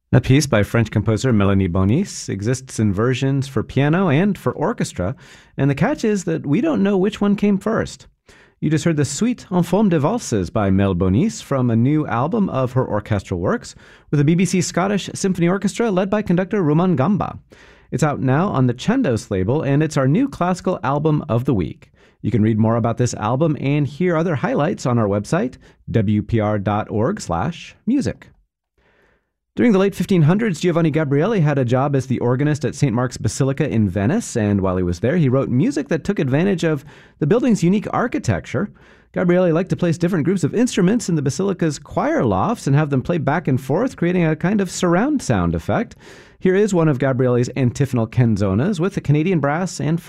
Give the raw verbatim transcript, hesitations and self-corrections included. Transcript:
That piece by French composer Melanie Bonis exists in versions for piano and for orchestra, and the catch is that we don't know which one came first. You just heard the Suite en forme de valses by Mel Bonis from a new album of her orchestral works with the B B C Scottish Symphony Orchestra led by conductor Roman Gamba. It's out now on the Chandos label, and it's our new classical album of the week. You can read more about this album and hear other highlights on our website, w p r dot org slash music. During the late fifteen hundreds, Giovanni Gabrieli had a job as the organist at Saint Mark's Basilica in Venice, and while he was there, he wrote music that took advantage of the building's unique architecture. Gabrieli liked to place different groups of instruments in the basilica's choir lofts and have them play back and forth, creating a kind of surround sound effect. Here is one of Gabrieli's antiphonal canzonas with the Canadian Brass and